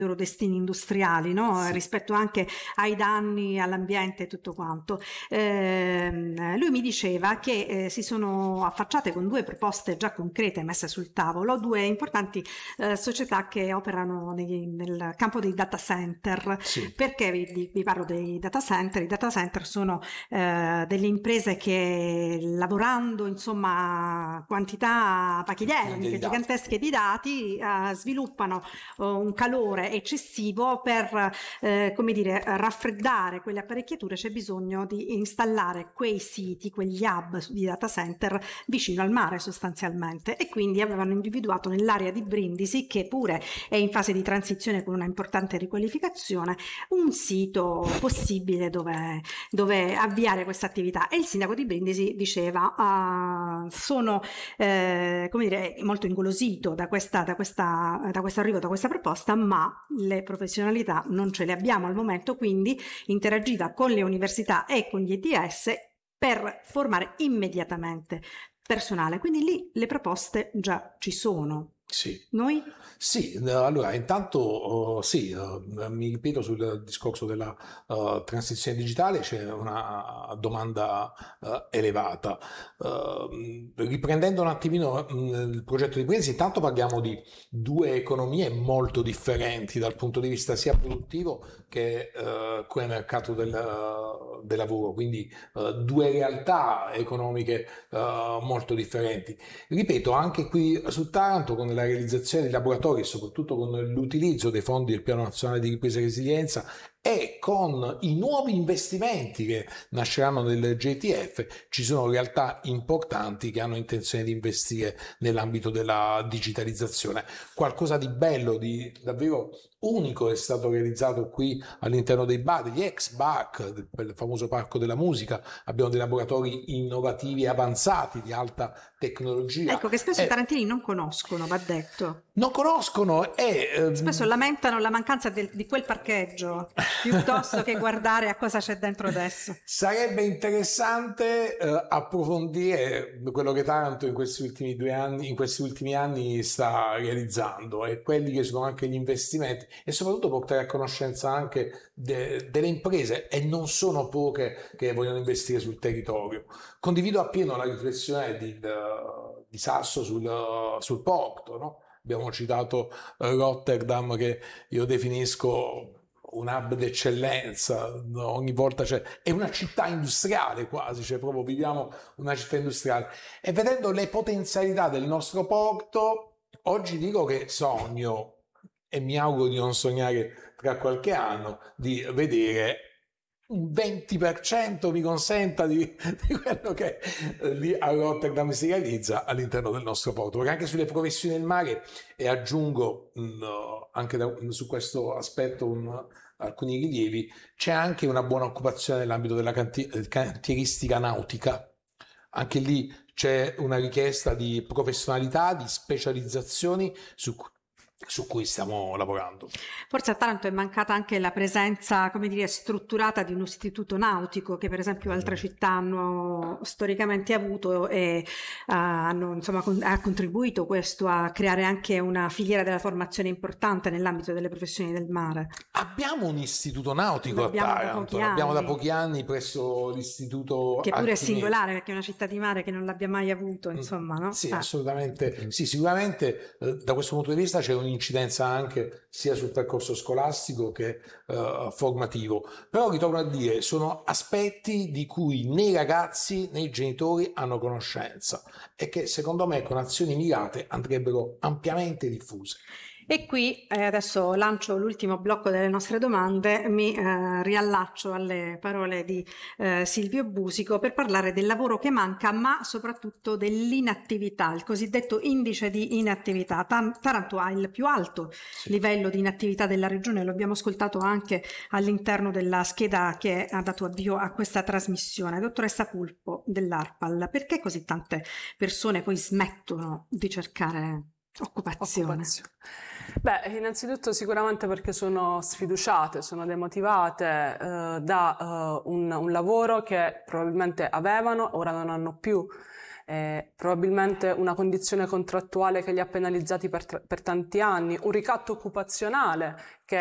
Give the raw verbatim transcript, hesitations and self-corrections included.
loro destini industriali, no? Sì. Rispetto anche ai danni all'ambiente e tutto quanto. Eh, lui mi diceva che eh, si sono affacciate con due proposte già concrete messe sul tavolo, due importanti eh, società che operano nei, nel campo dei data center. Sì. Perché vi, vi parlo dei data center? I data center sono eh, delle imprese che, lavorando insomma quantità pachidermiche, gigantesche di dati, eh, sviluppano eh, un calore eccessivo per eh, come dire raffreddare quelle apparecchiature. C'è bisogno di installare quei siti, quegli hub di data center vicino al mare sostanzialmente, e quindi avevano individuato nell'area di Brindisi, che pure è in fase di transizione con una importante riqualificazione, un sito possibile dove, dove avviare questa attività. E il sindaco di Brindisi diceva uh, sono eh, come dire molto ingolosito da questa da questa da questo arrivo, da questa proposta, ma le professionalità non ce le abbiamo al momento, quindi interagiva con le università e con gli E T S per formare immediatamente personale. Quindi lì le proposte già ci sono. Sì. Noi? Sì, allora intanto uh, sì, uh, mi ripeto sul discorso della uh, transizione digitale, c'è una domanda uh, elevata. Uh, riprendendo un attimino mh, il progetto di Brindisi, intanto parliamo di due economie molto differenti dal punto di vista sia produttivo che uh, come mercato del, uh, del lavoro, quindi uh, due realtà economiche uh, molto differenti. Ripeto, anche qui su Taranto, con la realizzazione di laboratori e soprattutto con l'utilizzo dei fondi del Piano Nazionale di Ripresa e Resilienza e con i nuovi investimenti che nasceranno nel J T F, ci sono realtà importanti che hanno intenzione di investire nell'ambito della digitalizzazione. Qualcosa di bello, di davvero unico è stato realizzato qui all'interno dei bar, degli ex B A C, del famoso Parco della Musica. Abbiamo dei laboratori innovativi e avanzati di alta tecnologia. Ecco, che spesso eh, i tarantini non conoscono, va detto. Non conoscono e... Ehm... Spesso lamentano la mancanza del, di quel parcheggio, piuttosto che guardare a cosa c'è dentro adesso. Sarebbe interessante eh, approfondire quello che Taranto in questi ultimi due anni, in questi ultimi anni sta realizzando, e quelli che sono anche gli investimenti, e soprattutto portare a conoscenza anche de, delle imprese, e non sono poche, che vogliono investire sul territorio. Condivido appieno la riflessione di, di Sasso sul, sul porto, no? Abbiamo citato Rotterdam, che io definisco un hub d'eccellenza, ogni volta c'è, è una città industriale quasi, cioè proprio viviamo una città industriale, e vedendo le potenzialità del nostro porto, oggi dico che sogno, e mi auguro di non sognare tra qualche anno, di vedere un venti per cento, mi consenta, di, di quello che eh, lì a Rotterdam si realizza all'interno del nostro porto, perché anche sulle professioni del mare, e aggiungo mh, anche da, su questo aspetto un, alcuni rilievi, c'è anche una buona occupazione nell'ambito della canti- cantieristica nautica. Anche lì c'è una richiesta di professionalità, di specializzazioni su cui su cui stiamo lavorando. Forse a Taranto è mancata anche la presenza, come dire, strutturata di un istituto nautico, che per esempio altre città hanno storicamente avuto, e uh, hanno insomma con- ha contribuito questo a creare anche una filiera della formazione importante nell'ambito delle professioni del mare. Abbiamo un istituto nautico a Taranto, da l'abbiamo da pochi anni presso l'istituto, che pure Archimede. è singolare, perché è una città di mare che non l'abbia mai avuto, insomma, no? Sì, ah. assolutamente. Sì, sicuramente eh, da questo punto di vista c'è un'incidenza anche sia sul percorso scolastico che eh, formativo. Però ritorno a dire, sono aspetti di cui né i ragazzi né i genitori hanno conoscenza, e che secondo me con azioni mirate andrebbero ampiamente diffuse. E qui eh, adesso lancio l'ultimo blocco delle nostre domande, mi eh, riallaccio alle parole di eh, Silvio Busico per parlare del lavoro che manca, ma soprattutto dell'inattività, il cosiddetto indice di inattività. Taranto ha il più alto sì. livello di inattività della regione, lo abbiamo ascoltato anche all'interno della scheda che ha dato avvio a questa trasmissione. Dottoressa Pulpo dell'ARPAL, perché così tante persone poi smettono di cercare occupazione? occupazione. Beh, innanzitutto sicuramente perché sono sfiduciate, sono demotivate eh, da uh, un, un lavoro che probabilmente avevano, ora non hanno più, eh, probabilmente una condizione contrattuale che li ha penalizzati per, tra- per tanti anni, un ricatto occupazionale che